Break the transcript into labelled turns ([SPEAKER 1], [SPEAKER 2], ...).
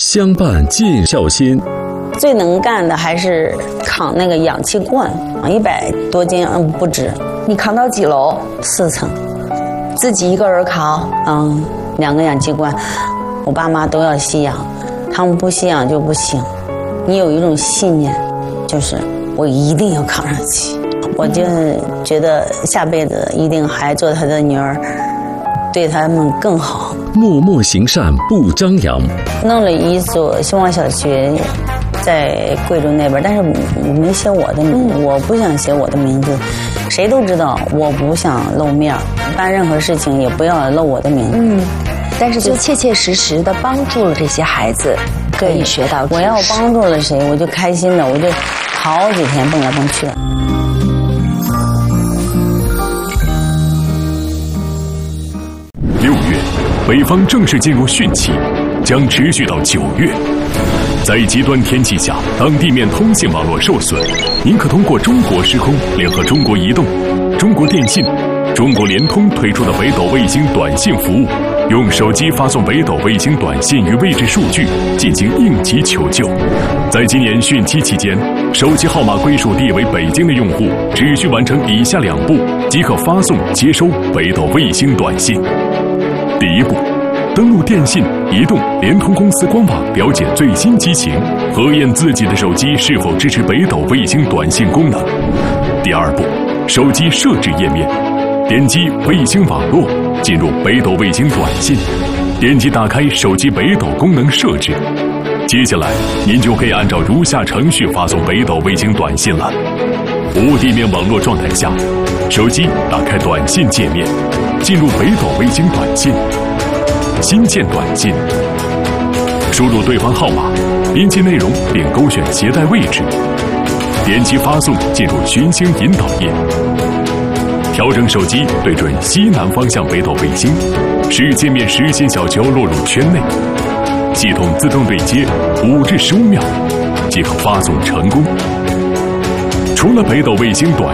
[SPEAKER 1] 相伴尽孝心。
[SPEAKER 2] 最能干的还是扛那个氧气罐，100多斤，不止。
[SPEAKER 3] 你扛到几楼
[SPEAKER 2] ？4层，
[SPEAKER 3] 自己一个人扛。
[SPEAKER 2] 2个氧气罐，我爸妈都要吸氧，他们不吸氧就不行。你有一种信念，就是我一定要扛上去。我就觉得下辈子一定还做他的女儿，对他们更好。
[SPEAKER 1] 默默行善不张扬。
[SPEAKER 2] 弄了一所希望小学，在贵州那边，但是没写我的名字，我不想写我的名字，谁都知道我不想露面，办任何事情也不要露我的名字。
[SPEAKER 3] 但是就切切实实的帮助了这些孩子，可以学到。
[SPEAKER 2] 我要帮助了谁，我就开心的，我就好几天蹦来蹦去的。
[SPEAKER 4] 6月，北方正式进入汛期，将持续到9月。在极端天气下，当地面通信网络受损，您可通过中国时空联合中国移动、中国电信、中国联通推出的北斗卫星短信服务，用手机发送北斗卫星短信与位置数据进行应急求救。在今年汛期期间，手机号码归属地为北京的用户只需完成以下2步，即可发送接收北斗卫星短信。第1步，登录电信、移动、联通公司官网了解最新机型，核验自己的手机是否支持北斗卫星短信功能。第2步，手机设置页面，点击卫星网络，进入北斗卫星短信，点击打开手机北斗功能设置。接下来，您就可以按照如下程序发送北斗卫星短信了。无地面网络状态下，手机打开短信界面，进入北斗卫星短信，新建短信，输入对方号码，编辑内容并勾选携带位置，点击发送，进入寻星引导页，调整手机对准西南方向北斗卫星，使界面实心小球落入圈内，系统自动对接5至15秒，即可发送成功。除了北斗卫星短